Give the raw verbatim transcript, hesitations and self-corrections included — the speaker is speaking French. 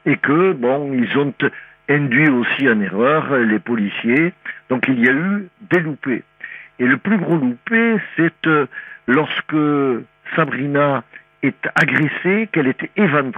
et que, bon, ils ont induit aussi en erreur les policiers. Donc il y a eu des loupés. Et le plus gros loupé, c'est euh, lorsque Sabrina est agressée, qu'elle est éventrée.